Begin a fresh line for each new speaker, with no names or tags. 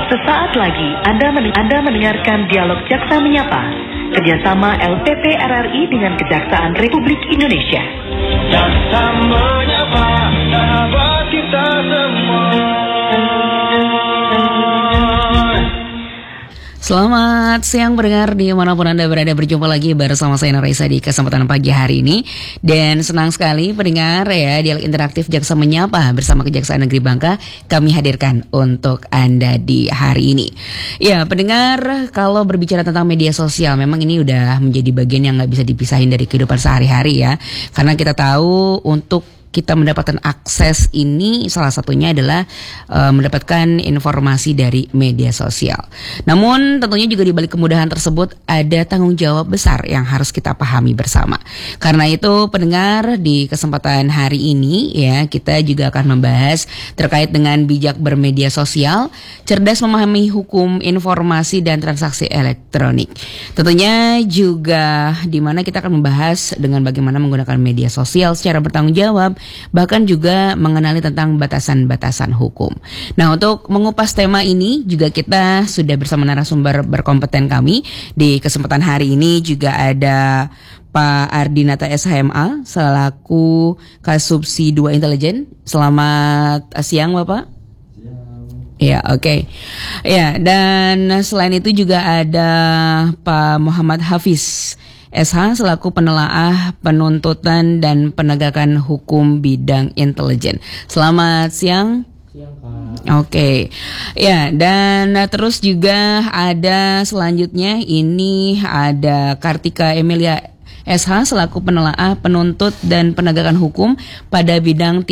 Sesaat lagi Anda mendengarkan dialog Jaksa Menyapa, kerjasama LPP RRI dengan Kejaksaan Republik Indonesia.
Jaksa Menyapa, sahabat kita semua.
Selamat siang pendengar dimanapun Anda berada, berjumpa lagi bersama saya Nuraisa di kesempatan pagi hari ini. Dan senang sekali pendengar ya, dialog interaktif Jaksa Menyapa bersama Kejaksaan Negeri Bangka kami hadirkan untuk Anda di hari ini. Ya pendengar, kalau berbicara tentang media sosial memang ini udah menjadi bagian yang gak bisa dipisahin dari kehidupan sehari-hari ya. Karena kita tahu untuk kita mendapatkan akses ini salah satunya adalah mendapatkan informasi dari media sosial. Namun tentunya juga di balik kemudahan tersebut ada tanggung jawab besar yang harus kita pahami bersama. Karena itu pendengar, di kesempatan hari ini ya kita juga akan membahas terkait dengan bijak bermedia sosial, cerdas memahami hukum informasi dan transaksi elektronik. Tentunya juga di mana kita akan membahas dengan bagaimana menggunakan media sosial secara bertanggung jawab, bahkan juga mengenali tentang batasan-batasan hukum. Nah, untuk mengupas tema ini juga kita sudah bersama narasumber berkompeten kami. Di kesempatan hari ini juga ada Pak Ardinata SHMA selaku Kasubsi 2 Intelijen. Selamat siang Bapak. Ya, oke. Ya, dan selain itu juga ada Pak Muhammad Hafiz SH selaku penelaah penuntutan dan penegakan hukum bidang intelijen. Selamat siang. Oke. Ya, dan terus juga ada selanjutnya ini ada Kartika Emilia SH selaku penelaah penuntut dan penegakan hukum pada bidang